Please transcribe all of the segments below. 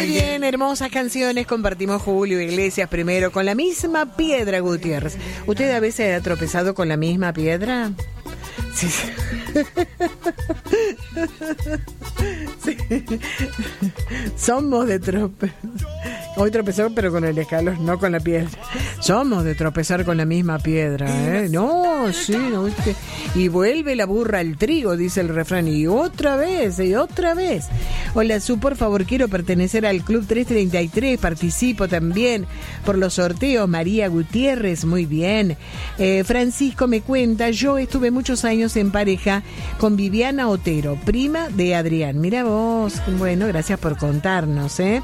bien, hermosas canciones. Compartimos Julio Iglesias primero con La Misma Piedra, Gutiérrez. ¿Usted a veces ha tropezado con la misma piedra? Sí. Sí. Somos de tropezar. Hoy tropezó, pero con el escalón, no con la piedra. Somos de tropezar con la misma piedra, ¿eh? No, sí, no, ¿viste? Y vuelve la burra al trigo, dice el refrán. Y otra vez, y otra vez. Hola, Su, por favor, quiero pertenecer al Club 333. Participo también por los sorteos. María Gutiérrez, muy bien. Francisco me cuenta, yo estuve muchos años en pareja con Viviana Otero, prima de Adrián. Mira vos, bueno, gracias por contarnos, ¿eh?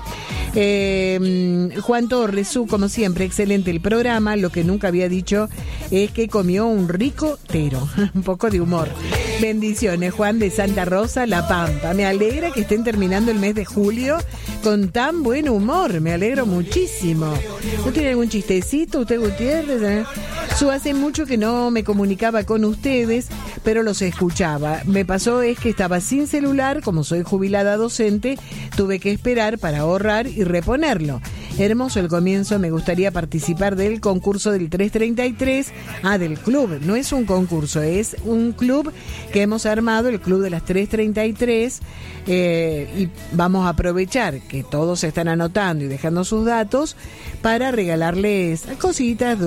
Juan Torres, Su, como siempre, excelente el programa. Lo que nunca había dicho es que comió un rico tero. Un poco de humor. Bendiciones, Juan de Santa Rosa, La Pampa. Me alegra que estén terminando el mes de julio con tan buen humor. Me alegro muchísimo. ¿No tiene algún chistecito usted, Gutiérrez? Su, hace mucho que no me comunicaba con ustedes, pero los escuchaba. Me pasó es que estaba sin celular, como soy jubilada docente, tuve que esperar para ahorrar y reponerlo. Hermoso el comienzo, me gustaría participar del concurso del 333. Del club, no es un concurso, es un club que hemos armado, el club de las 333, y vamos a aprovechar que todos están anotando y dejando sus datos para regalarles cositas,